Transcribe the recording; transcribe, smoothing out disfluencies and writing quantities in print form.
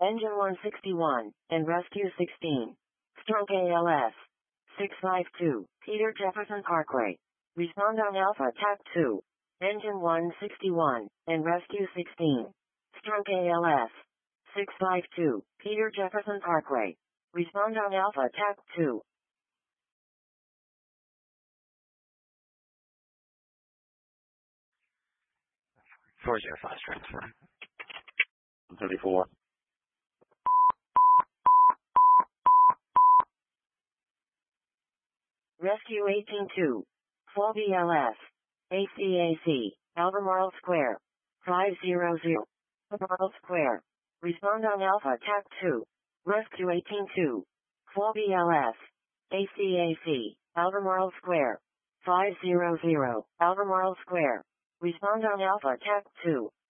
Engine 161, and Rescue 16. Stroke ALS. 652, Peter Jefferson Parkway. Respond on Alpha TAC 2. Engine 161, and Rescue 16. Stroke ALS. 652, Peter Jefferson Parkway. Respond on Alpha TAC 2. 405 transfer. 34. Rescue 182. 4 BLS. ACAC, Albemarle Square. 500. Albemarle Square. Respond on Alpha TAC 2. Rescue 182. 4 BLS. ACAC, Albemarle Square. 500. Albemarle Square. Respond on Alpha TAC 2.